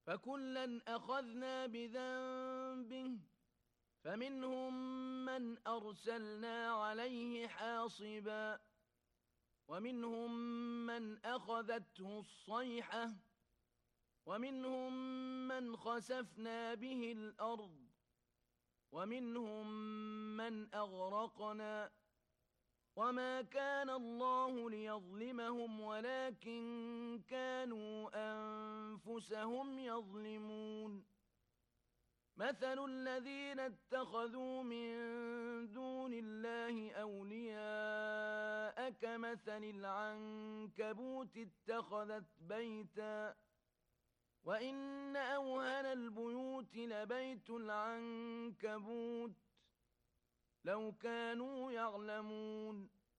فكلا أخذنا بذنبه فمنهم من أرسلنا عليه حاصبا ومنهم من أخذته الصيحة ومنهم من خسفنا به الأرض ومنهم من أغرقنا وما كان الله ليظلمهم ولكن كانوا أنفسهم يظلمون مثل الذين اتخذوا من دون الله أولياء كمثل العنكبوت اتخذت بيتا وإن أوهن البيوت لبيت العنكبوت لو كانوا يعلمون